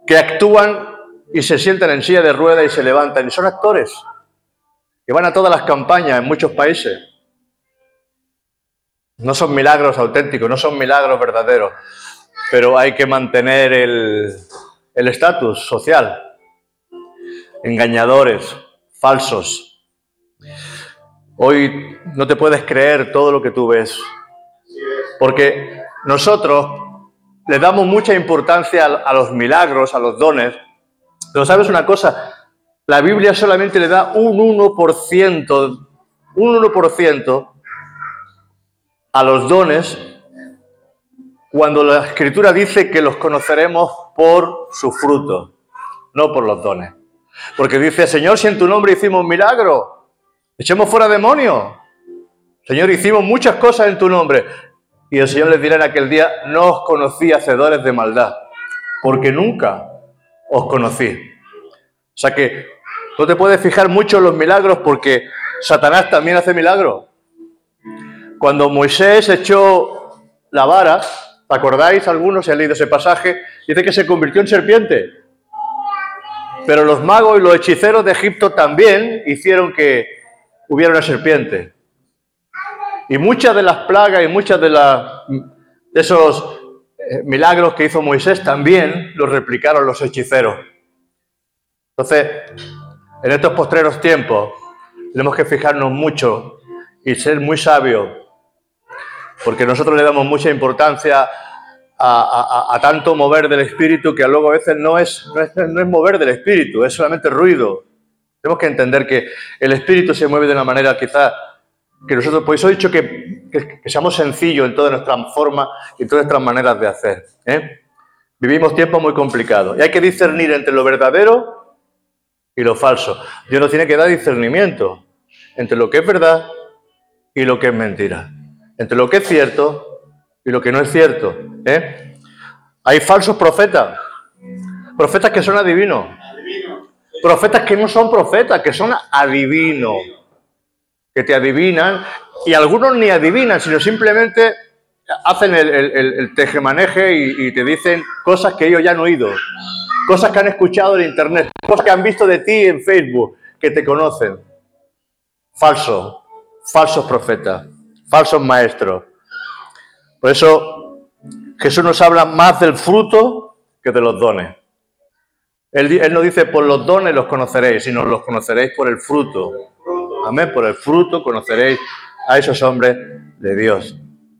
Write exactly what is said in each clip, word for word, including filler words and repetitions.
que actúan y se sientan en silla de ruedas y se levantan. Y son actores que van a todas las campañas en muchos países. No son milagros auténticos, no son milagros verdaderos, pero hay que mantener el el estatus social. Engañadores, falsos. Hoy no te puedes creer todo lo que tú ves, porque nosotros le damos mucha importancia a los milagros, a los dones. Pero ¿sabes una cosa? La Biblia solamente le da un uno por ciento, un uno por ciento a los dones, cuando la Escritura dice que los conoceremos por su fruto, no por los dones. Porque dice, Señor, si en tu nombre hicimos milagro, echemos fuera demonios. Señor, hicimos muchas cosas en tu nombre. Y el Señor les dirá en aquel día, no os conocí, hacedores de maldad, porque nunca os conocí. O sea que no te puedes fijar mucho en los milagros, porque Satanás también hace milagros. Cuando Moisés echó la vara, ¿te acordáis? Algunos, si han leído ese pasaje, dice que se convirtió en serpiente. Pero los magos y los hechiceros de Egipto también hicieron que hubiera una serpiente. Y muchas de las plagas y muchas de, las, de esos eh, milagros que hizo Moisés también los replicaron los hechiceros. Entonces, en estos postreros tiempos, tenemos que fijarnos mucho y ser muy sabios, porque nosotros le damos mucha importancia a, a, a, a tanto mover del espíritu, que luego a veces no es, no, es, no es mover del espíritu, es solamente ruido. Tenemos que entender que el espíritu se mueve de una manera quizás que nosotros, por eso he dicho que, que, que seamos sencillos en toda nuestra forma y en todas nuestras maneras de hacer, ¿eh? Vivimos tiempos muy complicados y hay que discernir entre lo verdadero y lo falso. Dios nos tiene que dar discernimiento entre lo que es verdad y lo que es mentira, entre lo que es cierto y lo que no es cierto, ¿eh? Hay falsos profetas, profetas que son adivinos, profetas que no son profetas, que son adivinos, que te adivinan, y algunos ni adivinan, sino simplemente hacen el, el, el tejemaneje y, y te dicen cosas que ellos ya han oído, cosas que han escuchado en internet, cosas que han visto de ti en Facebook, que te conocen. Falso, falsos profetas, falsos maestros. Por eso Jesús nos habla más del fruto que de los dones. Él, él no dice por los dones los conoceréis, sino los conoceréis por el fruto. Amén, por el fruto conoceréis a esos hombres de Dios.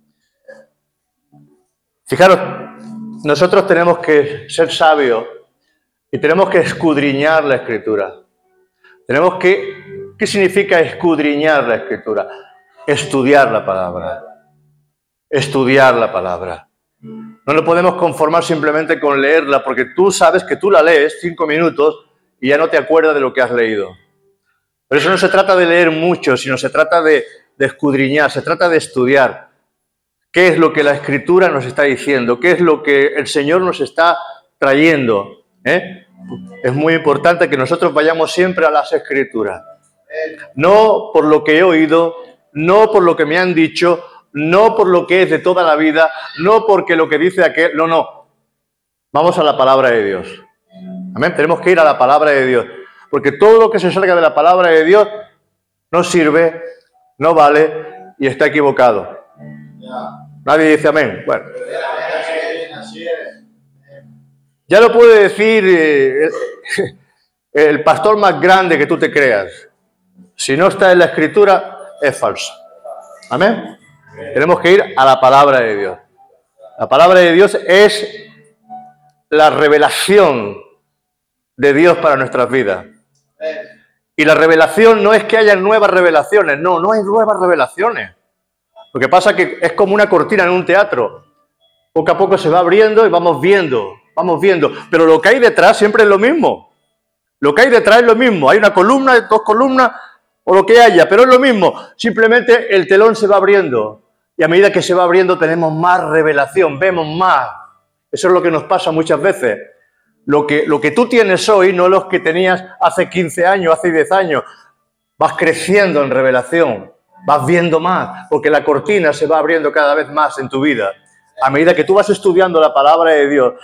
Fijaros, nosotros tenemos que ser sabios y tenemos que escudriñar la Escritura. Tenemos que, ¿qué significa escudriñar la Escritura? Estudiar la palabra. Estudiar la palabra. No nos podemos conformar simplemente con leerla, porque tú sabes que tú la lees cinco minutos y ya no te acuerdas de lo que has leído. Pero eso no se trata de leer mucho, sino se trata de, de escudriñar, se trata de estudiar. ¿Qué es lo que la Escritura nos está diciendo? ¿Qué es lo que el Señor nos está trayendo? ¿Eh? Es muy importante que nosotros vayamos siempre a las Escrituras. No por lo que he oído, no por lo que me han dicho, no por lo que es de toda la vida, no porque lo que dice aquel, no, no. Vamos a la palabra de Dios. Amén. Tenemos que ir a la palabra de Dios. Porque todo lo que se salga de la palabra de Dios no sirve, no vale y está equivocado. Nadie dice amén. Bueno. Ya lo puede decir eh, el pastor más grande que tú te creas. Si no está en la Escritura, es falso. Amén. Tenemos que ir a la palabra de Dios. La palabra de Dios es la revelación de Dios para nuestras vidas. Y la revelación no es que haya nuevas revelaciones, no, no hay nuevas revelaciones. Lo que pasa es que es como una cortina en un teatro. Poco a poco se va abriendo y vamos viendo, vamos viendo. Pero lo que hay detrás siempre es lo mismo. Lo que hay detrás es lo mismo. Hay una columna, dos columnas o lo que haya, pero es lo mismo. Simplemente el telón se va abriendo. Y a medida que se va abriendo tenemos más revelación, vemos más. Eso es lo que nos pasa muchas veces. Lo que, lo que tú tienes hoy no es lo que tenías hace quince años, hace diez años. Vas creciendo en revelación, vas viendo más, porque la cortina se va abriendo cada vez más en tu vida. A medida que tú vas estudiando la palabra de Dios,